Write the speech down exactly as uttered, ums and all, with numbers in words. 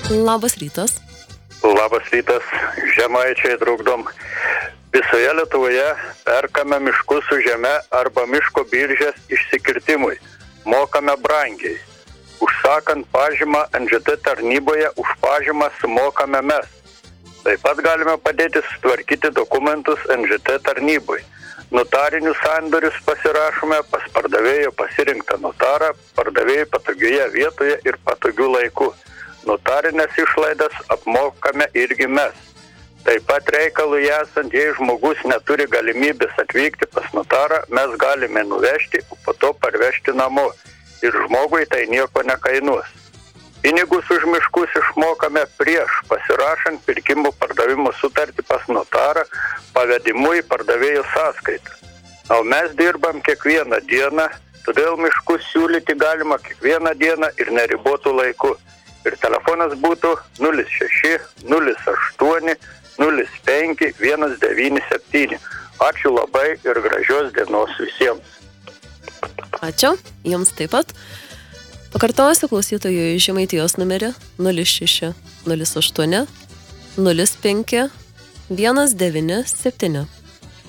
Labas rytas. Labas rytas, žemaičiai draugdom. Visoje Lietuvoje perkame miškus su žeme arba miško biržės išsikirtimui. Mokame brangiai. Užsakant pažymą N Ž T tarnyboje už pažymą sumokame mes. Taip pat galime padėti sutvarkyti dokumentus N Ž T tarnybai. Notarinius sandorius pasirašome pas pardavėjo pasirinktą notarą, pardavėjai patogioje vietoje ir patogiu laiku. Notarinės išlaidas apmokame irgi mes. Taip pat reikalui esant, jei žmogus neturi galimybės atvykti pas notarą, mes galime nuvežti, o po to parvežti namo. Ir žmogui tai nieko nekainuos. Pinigus už miškus išmokame prieš pasirašant pirkimo pardavimo sutartį pas notarą pavedimu į pardavėjo sąskaitą. O mes dirbam kiekvieną dieną, todėl miškus siūlyti galima kiekvieną dieną ir neribotų laiku. Ir telefonas būtų nulis šeši nulis aštuoni nulis penki vienas devyni septyni. Ačiū labai ir gražios dienos visiems. Ačiū, jums taip pat. Pakartosiu klausytojų iš Žemaitijos numerį nulis šeši nulis aštuoni nulis penki vienas devyni septyni.